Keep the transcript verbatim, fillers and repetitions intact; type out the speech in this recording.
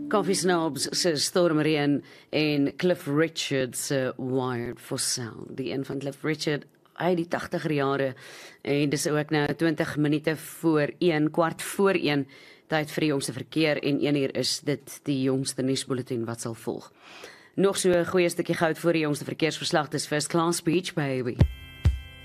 Coffee Snobs se Storm Reën en Cliff Richard se Wired for Sound. Die een van Cliff Richard uit die tachtiger jare en dis ook nou twintig minute voor een, kwart voor een, tyd vir die jongste verkeer en een uur is dit die jongste nuusbulletin wat sal volg. Nog so 'n goeie stukkie goud voor die jongste verkeersverslag, dis First Class Beach Baby.